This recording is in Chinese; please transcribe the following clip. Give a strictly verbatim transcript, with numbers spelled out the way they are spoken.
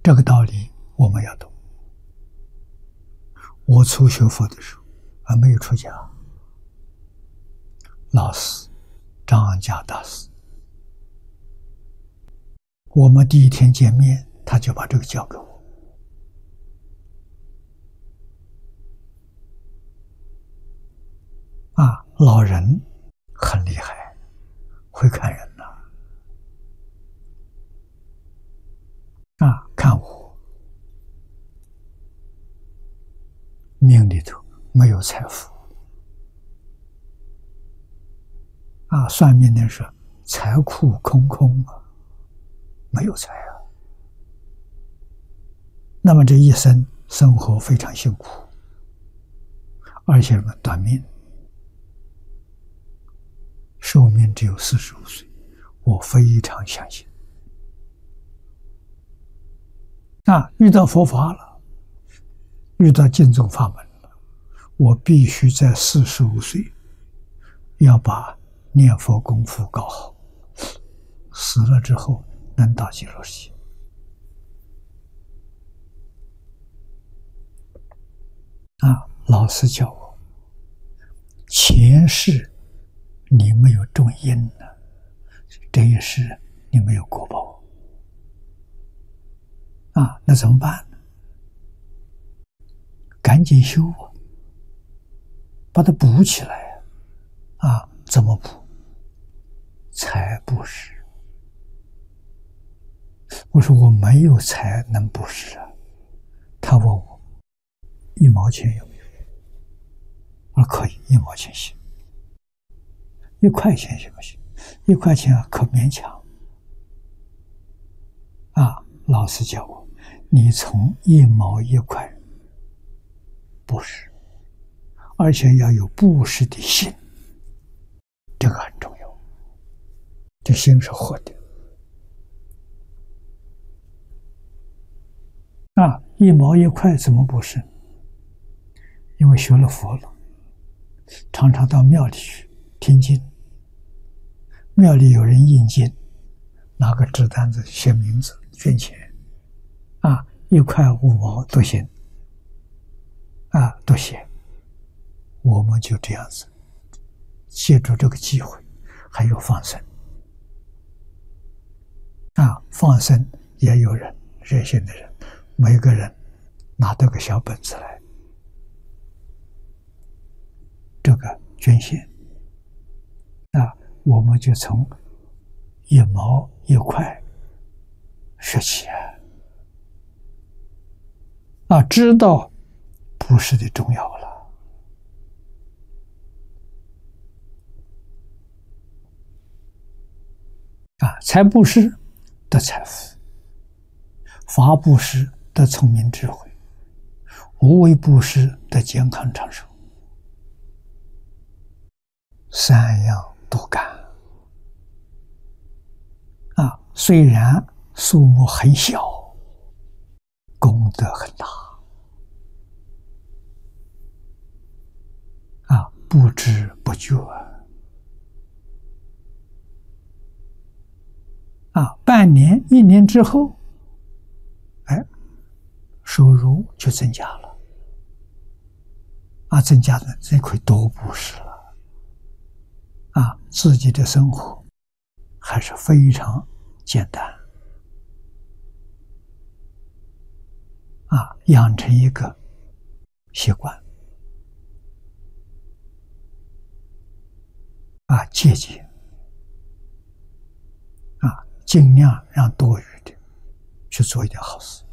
这个道理我们要懂。我初学佛的时候还没有出家，老师张家大师，我们第一天见面，他就把这个教给我。啊，老人很厉害，会看人呐。啊，看我命里头没有财富。啊，算命的说财库空空啊，没有财啊。那么这一生生活非常辛苦，而且短命，寿命只有四十五岁，我非常相信。啊，遇到佛法了，遇到净宗法门了，我必须在四十五岁要把念佛功夫搞好，死了之后能到极乐世界。啊，老师教我，前世你没有种因呢，这一世你没有果报。啊，那怎么办呢？赶紧修啊，把它补起来啊！怎么补？财布施。我说我没有财能布施啊。他问我一毛钱有没有？我说可以，一毛钱行。一块钱行不行？一块钱啊，可勉强。啊，老师教我，你从一毛一块布施，而且要有布施的心，这个很重要。这心是活的。啊，一毛一块怎么布施？因为学了佛了，常常到庙里去听经，庙里有人印经，拿个纸单子写名字捐钱，啊，一块五毛都行，啊，都写。我们就这样子，借助这个机会，还有放生，啊，放生也有人热心的人，每个人拿到个小本子来，这个捐献，啊，我们就从一毛一块说起啊，啊，知道布施的重要了。啊，财布施得财富，法布施得聪明智慧，无为布施得健康长寿，三样都干。啊，虽然数目很小，功德很大。啊，不知不觉啊，半年、一年之后，哎，收入就增加了。啊，增加的这可以多布施了。啊，自己的生活还是非常简单。啊，养成一个习惯。啊，节俭。啊，尽量让多余的去做一点好事。